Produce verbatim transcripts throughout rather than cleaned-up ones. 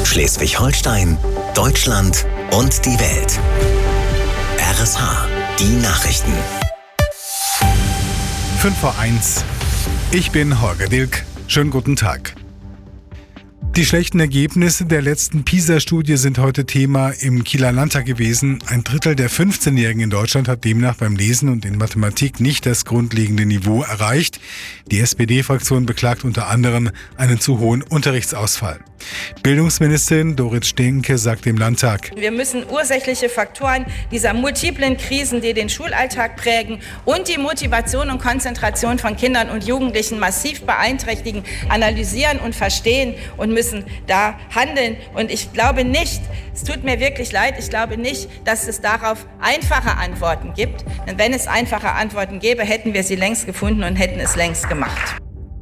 Schleswig-Holstein, Deutschland und die Welt. R S H, die Nachrichten. fünf vor eins. Ich bin Holger Dilk. Schönen guten Tag. Die schlechten Ergebnisse der letzten PISA-Studie sind heute Thema im Kieler Landtag gewesen. Ein Drittel der fünfzehnjährigen in Deutschland hat demnach beim Lesen und in Mathematik nicht das grundlegende Niveau erreicht. Die S P D-Fraktion beklagt unter anderem einen zu hohen Unterrichtsausfall. Bildungsministerin Dorit Stehnke sagt im Landtag: Wir müssen ursächliche Faktoren dieser multiplen Krisen, die den Schulalltag prägen und die Motivation und Konzentration von Kindern und Jugendlichen massiv beeinträchtigen, analysieren und verstehen und müssen da handeln. Und ich glaube nicht, es tut mir wirklich leid, ich glaube nicht, dass es darauf einfache Antworten gibt. Denn wenn es einfache Antworten gäbe, hätten wir sie längst gefunden und hätten es längst gemacht.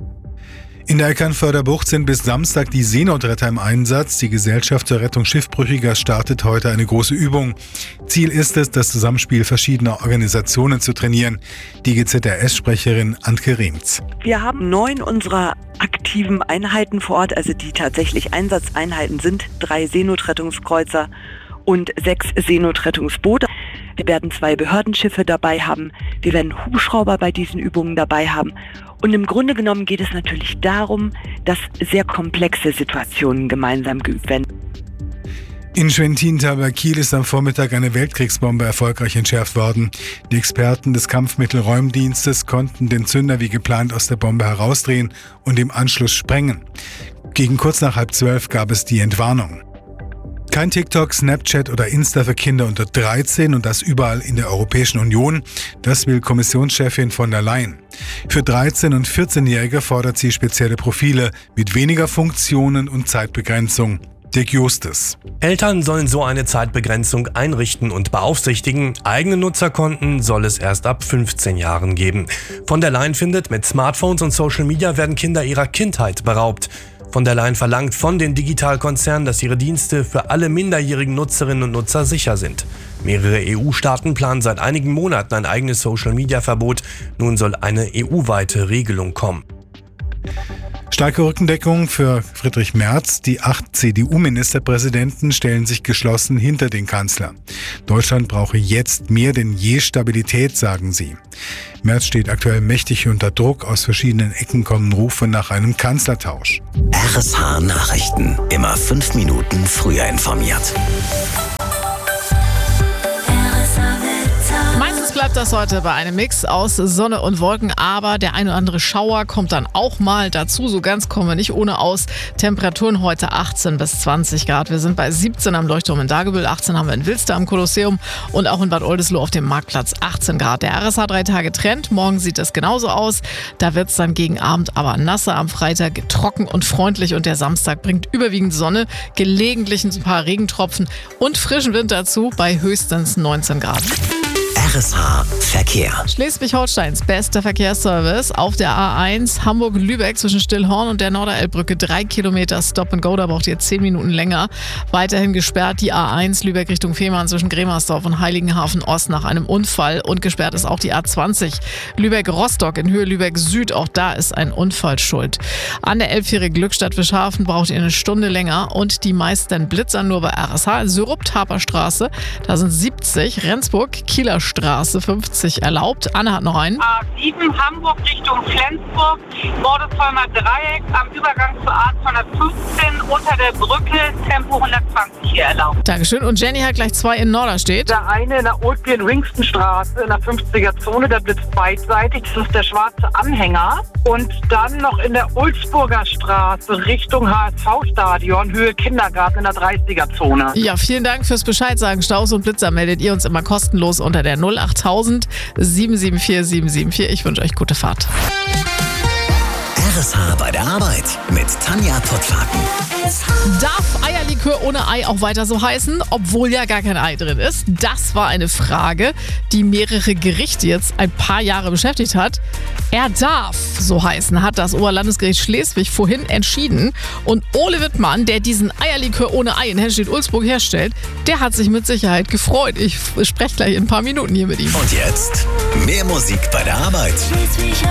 In der Eckernförder Bucht sind bis Samstag die Seenotretter im Einsatz. Die Gesellschaft zur Rettung Schiffbrüchiger startet heute eine große Übung. Ziel ist es, das Zusammenspiel verschiedener Organisationen zu trainieren. Die G Z R S-Sprecherin Antke Rehms. Wir haben neun unserer aktiven Einheiten vor Ort, also die tatsächlich Einsatzeinheiten sind, drei Seenotrettungskreuzer und sechs Seenotrettungsboote. Wir werden zwei Behördenschiffe dabei haben. Wir werden Hubschrauber bei diesen Übungen dabei haben. Und im Grunde genommen geht es natürlich darum, dass sehr komplexe Situationen gemeinsam geübt werden. In Schwentintal bei Kiel ist am Vormittag eine Weltkriegsbombe erfolgreich entschärft worden. Die Experten des Kampfmittelräumdienstes konnten den Zünder wie geplant aus der Bombe herausdrehen und im Anschluss sprengen. Gegen kurz nach halb zwölf gab es die Entwarnung. Kein TikTok, Snapchat oder Insta für Kinder unter dreizehn und das überall in der Europäischen Union. Das will Kommissionschefin von der Leyen. Für dreizehn- und vierzehnjährige fordert sie spezielle Profile mit weniger Funktionen und Zeitbegrenzung. Dirk Justus. Eltern sollen so eine Zeitbegrenzung einrichten und beaufsichtigen. Eigene Nutzerkonten soll es erst ab fünfzehn Jahren geben. Von der Leyen findet, mit Smartphones und Social Media werden Kinder ihrer Kindheit beraubt. Von der Leyen verlangt von den Digitalkonzernen, dass ihre Dienste für alle minderjährigen Nutzerinnen und Nutzer sicher sind. Mehrere E U-Staaten planen seit einigen Monaten ein eigenes Social-Media-Verbot. Nun soll eine E U-weite Regelung kommen. Starke Rückendeckung für Friedrich Merz. Die acht C D U-Ministerpräsidenten stellen sich geschlossen hinter den Kanzler. Deutschland brauche jetzt mehr denn je Stabilität, sagen sie. Merz steht aktuell mächtig unter Druck. Aus verschiedenen Ecken kommen Rufe nach einem Kanzlertausch. R S H Nachrichten. Immer fünf Minuten früher informiert. Meistens bleibt das heute bei einem Mix aus Sonne und Wolken, aber der ein oder andere Schauer kommt dann auch mal dazu. So ganz kommen wir nicht ohne aus. Temperaturen heute achtzehn bis zwanzig Grad. Wir sind bei siebzehn am Leuchtturm in Dagebüll, achtzehn haben wir in Wilster am Kolosseum und auch in Bad Oldesloe auf dem Marktplatz achtzehn Grad. Der R S H drei Tage Trend. Morgen sieht es genauso aus. Da wird es dann gegen Abend aber nasser. Am Freitag trocken und freundlich und der Samstag bringt überwiegend Sonne, gelegentlich ein paar Regentropfen und frischen Wind dazu bei höchstens neunzehn Grad. R S H Verkehr. Schleswig-Holsteins bester Verkehrsservice auf der A eins Hamburg-Lübeck zwischen Stillhorn und der Norderelbbrücke. Drei Kilometer Stop and Go, da braucht ihr zehn Minuten länger. Weiterhin gesperrt die A eins Lübeck Richtung Fehmarn zwischen Gremersdorf und Heiligenhafen Ost nach einem Unfall. Und gesperrt ist auch die A zwanzig Lübeck-Rostock in Höhe Lübeck-Süd. Auch da ist ein Unfall schuld. An der elfjährigen Glückstadt-Wischhafen braucht ihr eine Stunde länger. Und die meisten Blitzern nur bei R S H. Syrup-Taper-Straße, da sind siebzig. Rendsburg, Kieler Straße fünfzig erlaubt. Anne hat noch einen. A sieben Hamburg Richtung Flensburg, Bordesheimer Dreieck am Übergang zur A zweihundertfünfzehn unter der Brücke, Tempo hundertzwanzig hier erlaubt. Dankeschön. Und Jenny hat gleich zwei in Norderstedt. Der eine in der Oldgren-Wingston-Straße in der fünfziger-Zone, der blitzt beidseitig. Das ist der schwarze Anhänger. Und dann noch in der Ulzburger Straße Richtung H S V-Stadion, Höhe Kindergarten in der dreißiger-Zone. Ja, vielen Dank fürs Bescheid sagen. Staus und Blitzer meldet ihr uns immer kostenlos unter der null achttausend sieben sieben vier sieben sieben vier. Ich wünsche euch gute Fahrt. R S H bei der Arbeit mit Tanja Pottlaken. Darf Eierlikör ohne Ei auch weiter so heißen, obwohl ja gar kein Ei drin ist? Das war eine Frage, die mehrere Gerichte jetzt ein paar Jahre beschäftigt hat. Er darf so heißen, hat das Oberlandesgericht Schleswig vorhin entschieden. Und Ole Wittmann, der diesen Eierlikör ohne Ei in Henstedt-Ulzburg herstellt, der hat sich mit Sicherheit gefreut. Ich spreche gleich in ein paar Minuten hier mit ihm. Und jetzt mehr Musik bei der Arbeit.